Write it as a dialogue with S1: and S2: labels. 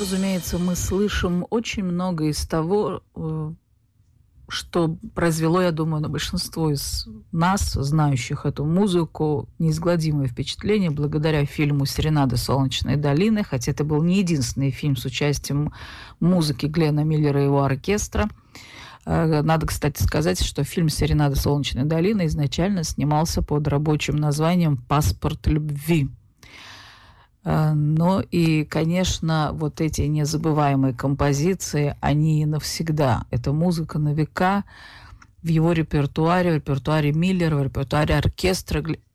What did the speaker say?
S1: разумеется, мы слышим очень много из того, что произвело, я думаю, на большинство из нас, знающих эту музыку, неизгладимое впечатление благодаря фильму «Серенада Солнечной долины», хотя это был не единственный фильм с участием музыки Глена Миллера и его оркестра. Надо, кстати, сказать, что фильм «Серенада Солнечной долины» изначально снимался под рабочим названием «Паспорт любви». Но и, конечно, вот эти незабываемые композиции, они навсегда. Это музыка на века в его репертуаре, в репертуаре Миллера, в репертуаре оркестра